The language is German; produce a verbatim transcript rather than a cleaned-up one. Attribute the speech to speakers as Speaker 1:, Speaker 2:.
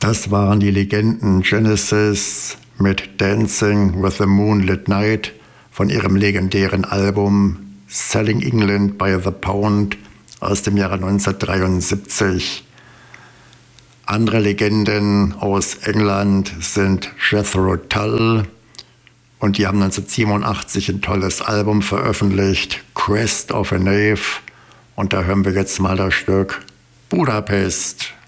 Speaker 1: Das waren die Legenden Genesis mit Dancing with the Moonlit Night von ihrem legendären Album Selling England by the Pound aus dem Jahre neunzehnhundertdreiundsiebzig. Andere Legenden aus England sind Jethro Tull, und die haben neunzehnhundertsiebenundachtzig ein tolles Album veröffentlicht, Crest of a Knave, und da hören wir jetzt mal das Stück Budapest.